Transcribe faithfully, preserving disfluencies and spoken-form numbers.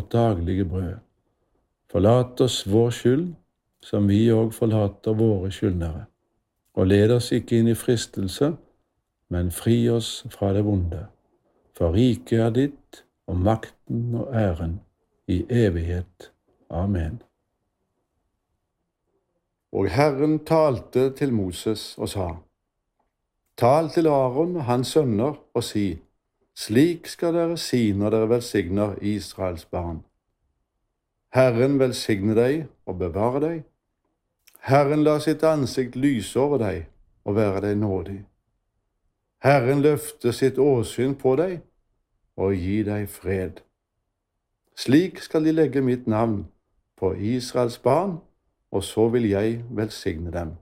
vårt daglige brød. Forlat oss vår skyld, som vi òg forlater våre skyldnere. Og led oss ikke inn i fristelse, men fri oss fra det vonde. For riket er ditt, og makten og æren i evighet. Amen. Og Herren talte til Moses og sa, tal til Aaron og hans sønner og si, slik skal dere si når dere velsigner Israels barn. Herren velsigne deg og bevare deg. Herren la sitt ansikt lyse over deg og være deg nådig. Herren løfte sitt åsyn på deg og gi deg fred. Slik skal de legge mitt navn på Israels barn, og så vil jeg velsigne dem.